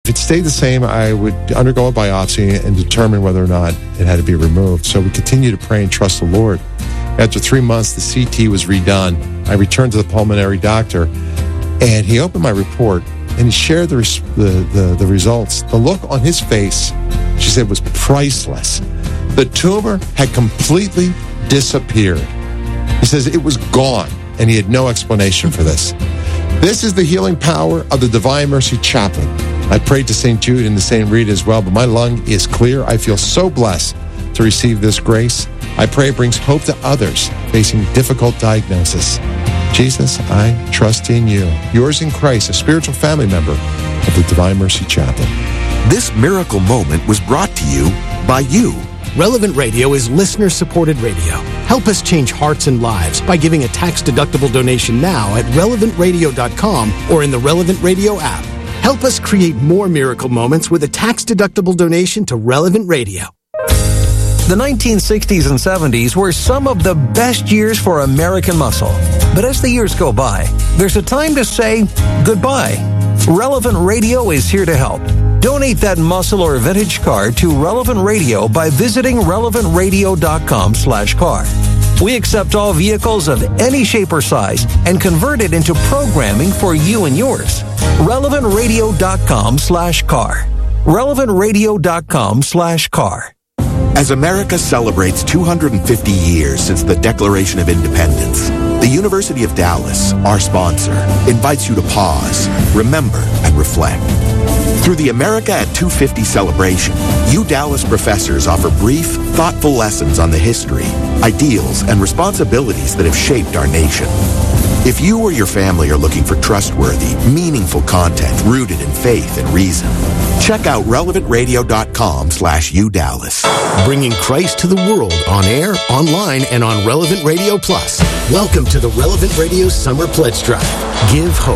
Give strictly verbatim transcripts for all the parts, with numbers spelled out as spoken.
If it stayed the same, I would undergo a biopsy and determine whether or not it had to be removed. So we continued to pray and trust the Lord. After three months, the C T was redone. I returned to the pulmonary doctor, and he opened my report, and he shared the, res- the, the, the results. The look on his face, she said, was priceless. The tumor had completely disappeared. He says it was gone, and he had no explanation for this. This is the healing power of the Divine Mercy Chaplain. I prayed to Saint Jude and to Saint Rita as well, but my lung is clear. I feel so blessed to receive this grace. I pray it brings hope to others facing difficult diagnosis. Jesus, I trust in you. Yours in Christ, a spiritual family member of the Divine Mercy Chaplain. This miracle moment was brought to you by you. Relevant Radio is listener-supported radio. Help us change hearts and lives by giving a tax-deductible donation now at relevant radio dot com or in the Relevant Radio app. Help us create more miracle moments with a tax-deductible donation to Relevant Radio. The nineteen sixties and seventies were some of the best years for American muscle. But as the years go by, there's a time to say goodbye. Relevant Radio is here to help. Donate that muscle or vintage car to Relevant Radio by visiting relevant radio dot com slash car. We accept all vehicles of any shape or size and convert it into programming for you and yours. relevant radio dot com slash car. relevant radio dot com slash car. As America celebrates two hundred fifty years since the Declaration of Independence, the University of Dallas, our sponsor, invites you to pause, remember, and reflect. Through the America at two fifty celebration, U Dallas professors offer brief, thoughtful lessons on the history, ideals, and responsibilities that have shaped our nation. If you or your family are looking for trustworthy, meaningful content rooted in faith and reason, check out relevant radio dot com slash U Dallas. Bringing Christ to the world on air, online, and on Relevant Radio Plus. Welcome to the Relevant Radio Summer Pledge Drive. Give hope.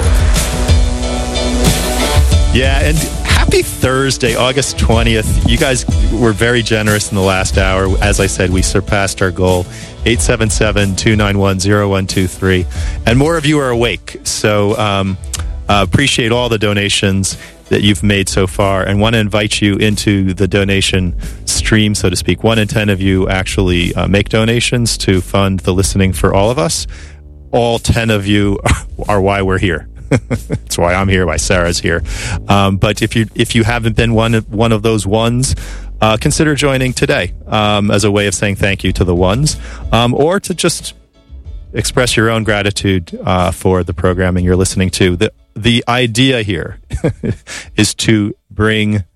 Yeah, and happy Thursday, August twentieth. You guys were very generous in the last hour. As I said, we surpassed our goal. eight seven seven, two nine one, zero one two three. And more of you are awake. So um, uh, appreciate all the donations that you've made so far, and want to invite you into the donation stream, so to speak. One in ten of you actually uh, make donations to fund the listening for all of us. All ten of you are why we're here. That's why I'm here, why Sarah's here. Um, but if you if you haven't been one of, one of those ones, uh, consider joining today um, as a way of saying thank you to the ones, um, or to just express your own gratitude uh, for the programming you're listening to. The the idea here is to bring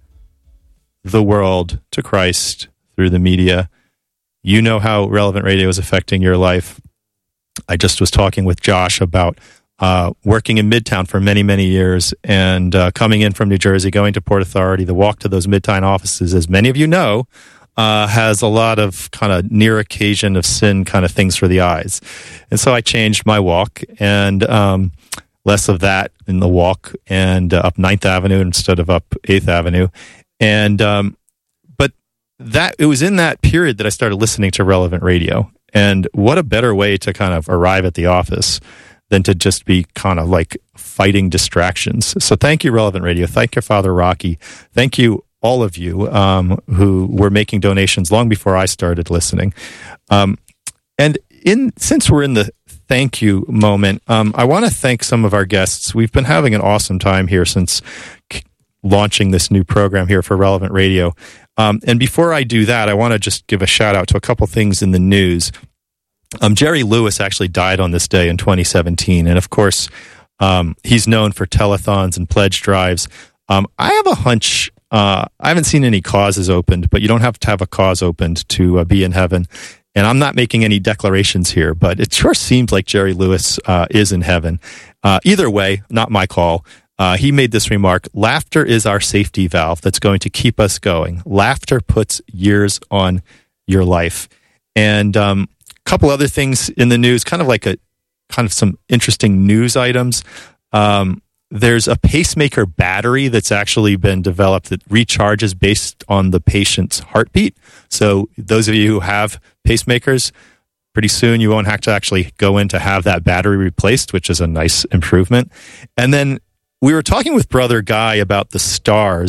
the world to Christ through the media. You know how Relevant Radio is affecting your life. I just was talking with Josh about Uh, working in Midtown for many, many years, and uh, coming in from New Jersey, going to Port Authority. The walk to those Midtown offices, as many of you know, uh, has a lot of kind of near occasion of sin kind of things for the eyes. And so I changed my walk, and um, less of that in the walk, and uh, up Ninth Avenue instead of up Eighth Avenue. And um, but that it was in that period that I started listening to Relevant Radio. And what a better way to kind of arrive at the office than to just be kind of like fighting distractions. So thank you, Relevant Radio. Thank you, Father Rocky. Thank you, all of you um, who were making donations long before I started listening. Um, and in since we're in the thank you moment, um, I want to thank some of our guests. We've been having an awesome time here since c- launching this new program here for Relevant Radio. Um, and before I do that, I want to just give a shout out to a couple things in the news. Um, Jerry Lewis actually died on this day in twenty seventeen. And of course, um, he's known for telethons and pledge drives. Um, I have a hunch, uh, I haven't seen any causes opened, but you don't have to have a cause opened to uh, be in heaven. And I'm not making any declarations here, but it sure seems like Jerry Lewis uh, is in heaven. Uh, either way, not my call. Uh, he made this remark: laughter is our safety valve that's going to keep us going. Laughter puts years on your life. And, um, couple other things in the news, kind of like a kind of some interesting news items. Um, there's a pacemaker battery that's actually been developed that recharges based on the patient's heartbeat. So those of you who have pacemakers, pretty soon you won't have to actually go in to have that battery replaced, which is a nice improvement. And then we were talking with Brother Guy about the stars.